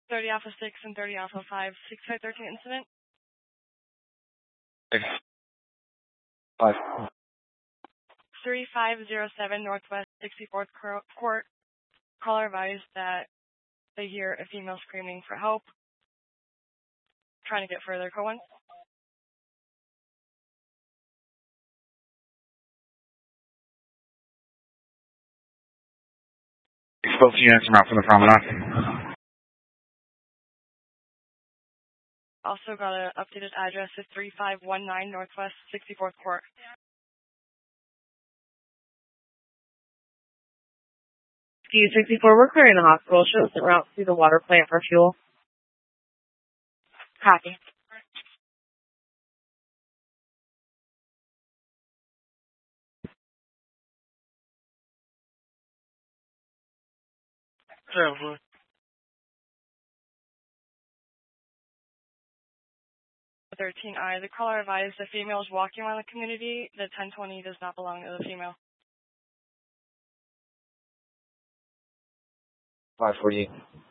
30 Alpha 6 and 30 Alpha 5, 6513 incident. 5. 3507 Northwest 64th Court. Caller advised that they hear a female screaming for help, trying to get further. Code 1. Both units are out from the promenade. Also got an updated address of 3519 Northwest 64th Court. Ski 64, we're clearing the hospital. Show us the route to the water plant for fuel. Copy. Sure. 13I. The caller advised the female is walking around the community. The 1020 does not belong to the female. 548.